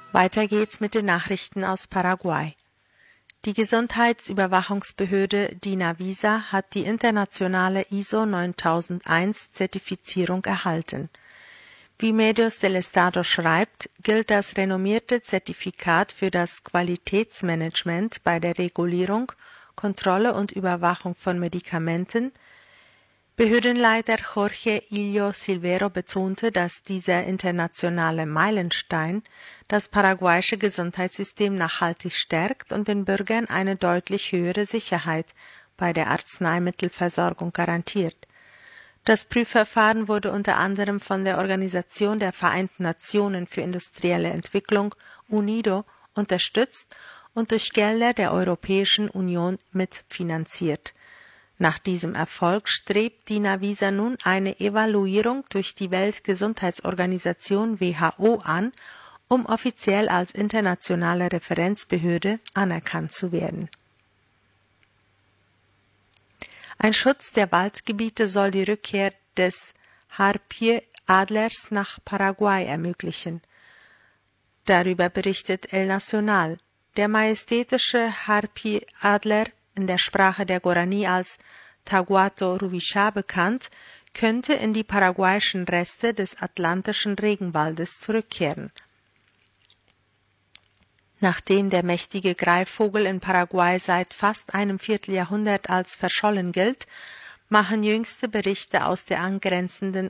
Weiter geht's mit den Nachrichten aus Paraguay. Die Gesundheitsüberwachungsbehörde DINAVISA hat die internationale ISO 9001 Zertifizierung erhalten. Wie Medios del Estado schreibt, gilt das renommierte Zertifikat für das Qualitätsmanagement bei der Regulierung, Kontrolle und Überwachung von Medikamenten. Behördenleiter Jorge Illo Silvero betonte, dass dieser internationale Meilenstein das paraguayische Gesundheitssystem nachhaltig stärkt und den Bürgern eine deutlich höhere Sicherheit bei der Arzneimittelversorgung garantiert. Das Prüfverfahren wurde unter anderem von der Organisation der Vereinten Nationen für industrielle Entwicklung UNIDO unterstützt und durch Gelder der Europäischen Union mitfinanziert. Nach diesem Erfolg strebt DINAVISA nun eine Evaluierung durch die Weltgesundheitsorganisation WHO an, um offiziell als internationale Referenzbehörde anerkannt zu werden. Ein Schutz der Waldgebiete soll die Rückkehr des Harpyie-Adlers nach Paraguay ermöglichen. Darüber berichtet El Nacional. Der majestätische Harpyie-Adler, in der Sprache der Guarani als Taguato rubichá bekannt, könnte in die paraguayischen Reste des atlantischen Regenwaldes zurückkehren. Nachdem der mächtige Greifvogel in Paraguay seit fast einem Vierteljahrhundert als verschollen gilt, machen jüngste Berichte aus der angrenzenden